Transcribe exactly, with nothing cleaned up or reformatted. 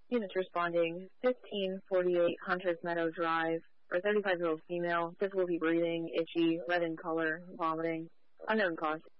Units responding, fifteen forty-eight Hunters Meadow Drive, for a thirty-five-year-old female, difficulty breathing, itchy, red in color, vomiting, unknown cause.